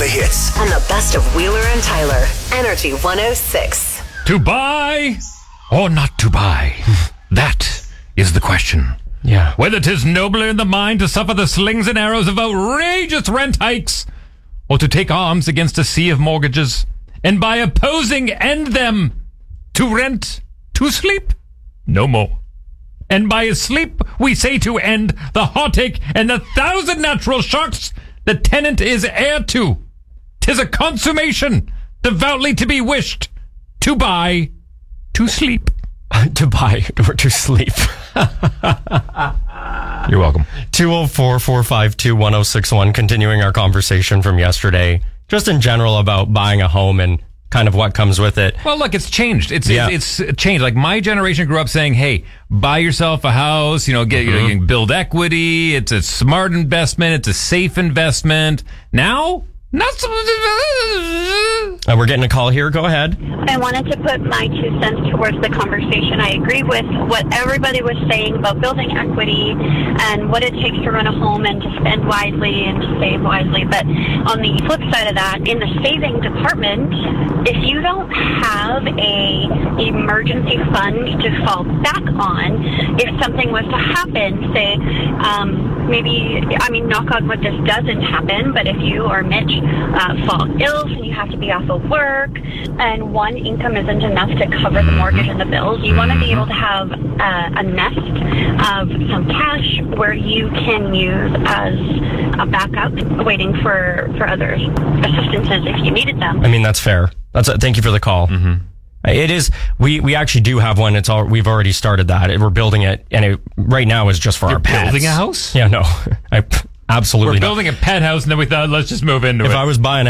the hits. And the best of Wheeler and Tyler. Energy 106. To buy or not to buy? That is the question. Yeah. Whether 'tis nobler in the mind to suffer the slings and arrows of outrageous rent hikes, or to take arms against a sea of mortgages, and by opposing end them, to rent, to sleep, no more. And by sleep we say to end the heartache and the 1,000 natural shocks the tenant is heir to. 'Tis a consummation devoutly to be wished, to buy, to sleep. To buy or to sleep. You're welcome. 204-452-1061, continuing our conversation from yesterday, just in general about buying a home and kind of what comes with it. Well, look, it's changed. It's changed. Like, my generation grew up saying, hey, buy yourself a house, you can build equity. It's a smart investment. It's a safe investment. Now, not so. We're getting a call here. Go ahead. I wanted to put my 2 cents towards the conversation. I agree with what everybody was saying about building equity and what it takes to run a home and to spend wisely and to save wisely. But on the flip side of that, in the saving department, if you don't have a emergency fund to fall back on, if something was to happen, say, knock on wood, this doesn't happen, but if you or Mitch fall ill and you have to be off of work and one income isn't enough to cover the mortgage and the bills, you want to be able to have a nest of some cash where you can use as a backup, waiting for other assistances if you needed them. I mean, that's fair. Thank you for the call. Mm-hmm. It is. We actually do have one. We've already started that. We're building it, and it right now is just for our pets. Building a house? Yeah, no, absolutely. We're building a pet house, and then we thought, let's just move into it. If I was buying